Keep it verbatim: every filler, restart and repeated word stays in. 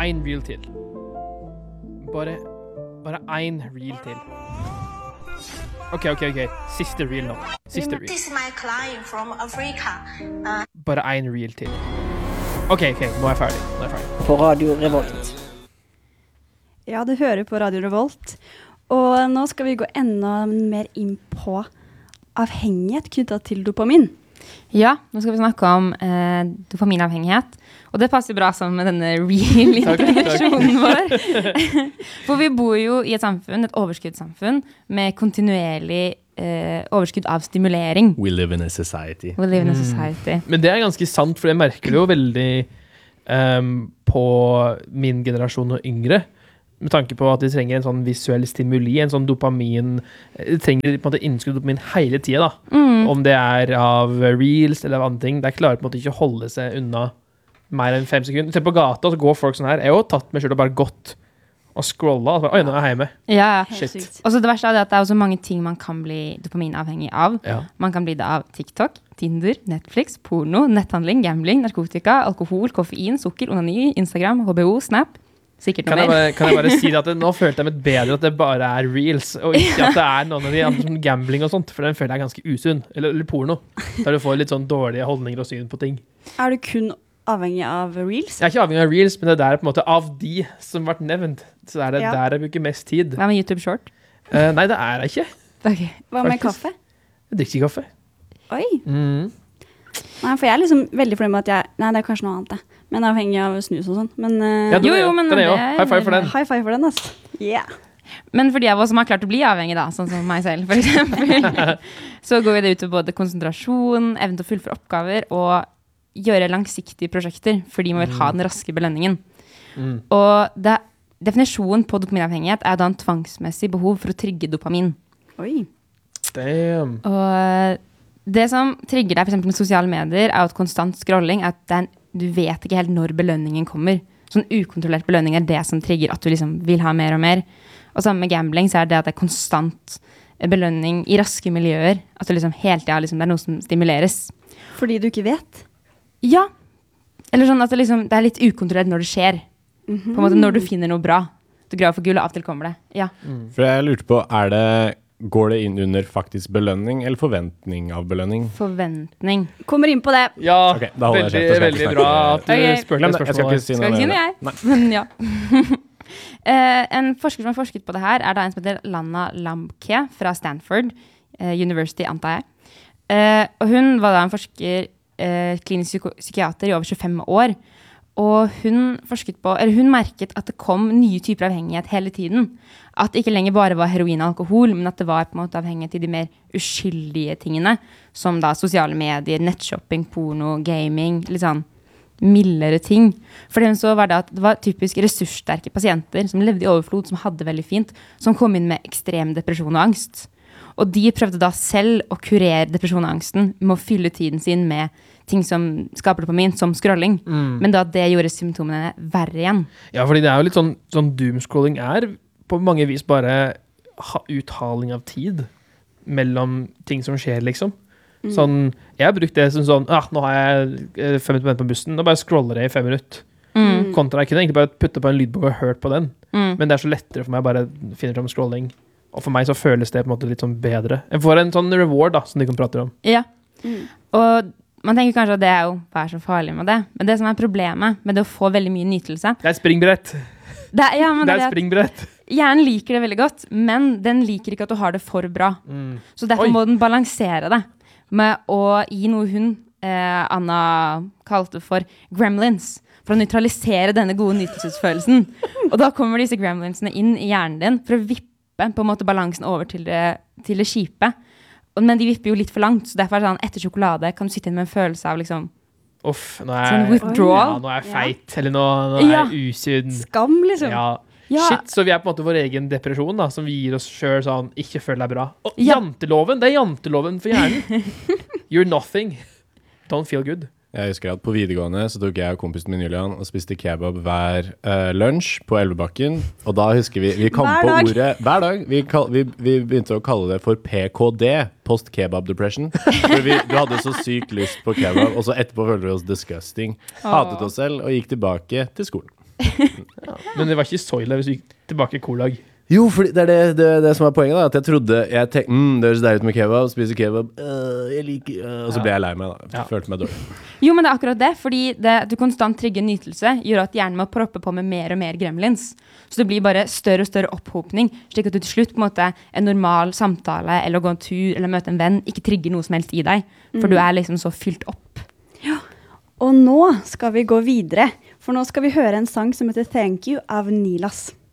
en reel til. Bare, bare en reel til. Ok, ok, ok. Siste reel nå. Siste reel. This is my client from Africa. Uh, Bare en reel til. Ok, ok, nå er jeg ferdig. Nå er jeg ferdig. På Radio Revolt. Ja, du hører på Radio Revolt. Og nå skal vi gå enda mer inn på avhengighet knyttet til dopamin. Ja, nå skal vi snakke om eh, dopaminavhengighet. Og det passer bra sammen med denne real-introduksjonen vår. For vi bor jo i et samfunn, et overskuddssamfunn, med kontinuerlig eh, overskudd av stimulering. We live in a society. We live in a society. Men det er ganske sant, for jeg merker det jo veldig um, på min generasjon og yngre. Med tanke på at de trenger en sånn visuell stimuli, en sånn dopamin, de trenger på en måte innskudd dopamin hele tiden da. Mm. Om det er av reels eller av andre ting, det er klarer på en måte ikke å holde seg unna mer enn fem sekunder. Se på gata, så går folk sånn her. Jeg har jo tatt meg selv og bare gått og scrollet, og så bare, oi, nå er jeg hjemme. Ja, shit. Og så det verste er at det er jo så mange ting man kan bli dopaminavhengig av. Ja. Man kan bli det av TikTok, Tinder, Netflix, porno, netthandling, gambling, narkotika, alkohol, koffein, sukker, onani, Instagram, H B O, Snap. Sikkert kan noe jeg, mer. bare, kan jeg bare si det at det, nå følte jeg meg bedre at det bare er reels, og ikke at det er noen av de andre som gambling og sånt, for den føler jeg er ganske usunn. Eller, eller porno, der du får litt sånn dårlige holdninger og syn på ting. Er du kun avhengig av reels? Jeg er ikke avhengig av reels, men det der er på en måte av de som ble nevnt. Så er det Ja. der jeg bruker mest tid. Hva med YouTube Short? Uh, nei, det er jeg ikke. Okay. Hva med Faktisk. kaffe? Jeg drikker ikke kaffe. Oi. Mm. Nei, for jeg er liksom veldig fornøyd med at jeg... Nei, det er kanskje noe annet det. Men jeg er avhengig av snus og sånn. Men, uh, Ja, den Jo, er jo, men den er jo. det er- High five for den. high five for den, altså. Yeah. Men for de av oss som har klart å bli avhengig da, sånn som meg selv for eksempel, så går det ut til både konsentrasjon, evne til å fullføre oppgaver og gjøre langsiktige prosjekter, fordi man vil ha den raske belønningen. Mm. Og det, definisjonen på dopaminavhengighet er da en tvangsmessig behov for å trygge dopamin. Oi. Damn. Og det som trigger deg for eksempel med sosiale medier er at konstant scrolling, er at det er en, du vet ikke helt når belønningen kommer. Sånn ukontrollert belønning er det som trigger at du liksom vil ha mer og mer. Og sammen med gambling så er det at det er konstant belønning i raske miljøer. At det liksom helt, ja, liksom, det er noe som stimuleres. Fordi du ikke vet? Ja. Eller sånn at det, liksom, det er litt ukontrollert når det skjer. Mm-hmm. På en måte når du finner noe bra. Du graver for gull, og av og til kommer det. Ja. Mm. For jeg lurte på, er det, går det inn under faktisk belønning eller forventning av belønning? Forventning. Kommer inn på det. Ja, Ok, da holder jeg veldig, kjeft, da skal jeg veldig ikke bra snakke. at du Ok. spurte Glem det det, jeg skal ikke si Skal noe ikke si mer. noe jeg? Nei. Men ja. eh, en forsker som har forsket på det her er da en som heter Lana Lamke fra Stanford eh, University, antar jeg. Eh, og hun var da en forsker, eh, klinisk psyko- psykiater i over tjuefem år. Og hun forsket på, eller hun merket at det kom nye typer avhengighet hele tiden. At det ikke lenger bare var heroin og alkohol, men at det var på en måte avhengighet til de mer uskyldige tingene, som da sosiale medier, nettshopping, porno, gaming, litt sånn mildere ting. For det hun så var det at det var typisk ressurssterke pasienter som levde i overflod, som hadde veldig fint, som kom inn med ekstrem depresjon og angst. Og de prøvde da selv å kurere depresjon og angsten med å fylle tiden sin med ting som skaper dopamin, som scrolling. Mm. Men da det gjorde symptomene verre igjen. Ja, fordi det er jo litt sånn, sånn doomscrolling er på mange vis bare ha uthaling av tid mellom ting som skjer, liksom. Mm. Sånn, jeg har brukt det som sånn, ah, nå har jeg eh, fem minutter på bussen, nå bare scroller jeg i fem minutter. Mm. Kontra jeg kunne egentlig bare putte på en lydbok og hørt på den. Mm. Men det er så lettere for meg å bare finne fram scrolling. Og for meg så føles det på en måte litt sånn bedre. Jeg får en sånn reward da, som de kan prate om. Ja. Mm. Og man tenker kanskje at det er jo, hva er så farlig med det? Men det som er problemet med det å få veldig mye nytelse, Det er et springbrett. det er, ja, men Det det er er et at springbrett. hjernen liker det veldig godt, men den liker ikke at du har det for bra. Mm. Så derfor Oi. må den balansere det med å gi noe hun, eh, Anna kalte for gremlins, for å neutralisere denne gode nytelsesfølelsen. Og da kommer disse gremlinsene inn i hjernen din for å vippe på en måte balansen over til det, til det kjipe. Og- Men de vipper jo litt for langt, så derfor er det sånn, etter sjokolade kan du sitte inn med en følelse av liksom, Uff, nå er, sånn ja, withdrawal. nå er jeg feit, eller nå, nå er Ja. jeg usunn. Skam, liksom. Ja. Ja. Shit, så vi er på en måte vår egen depresjon da, som vi gir oss selv sånn, ikke føl deg bra. Og Ja. janteloven, det er janteloven for hjernen. You're nothing. Don't feel good. Jeg husker at på videregående så tok jeg og kompisen min Julian og spiste kebab hver uh, lunsj på Elvebakken. Og da husker vi, vi kom Hver på dag. ordet, hver dag, vi, kall, vi, vi begynte å kalle det for P K D, post kebab depression. For vi, du hadde så sykt lyst på kebab, og så etterpå følte vi oss disgusting. Hatet oss selv og gikk tilbake til skolen. Men det var ikke så ille hvis du gikk tilbake i kolag. Jo, for det er det, det, det som er poenget da. At jeg trodde, jeg tenkte, mm, det høres deilig ut med kebab, spiser kebab, øh, jeg liker, øh, og så ble jeg lei meg da. Ja. Følte meg dårlig. Jo, men det er akkurat det, fordi det, du konstant trigger nytelse, gjør at hjernen må proppe på med mer og mer gremlins. Så det blir bare større og større opphopning, slik at du til slutt på en måte en normal samtale, eller gå en tur, eller møte en venn, ikke trigger noe som helst i deg, for mm. du er liksom så fylt opp. Ja, og nå skal vi gå videre, for nå skal vi høre en sang som heter Thank You av Nilas.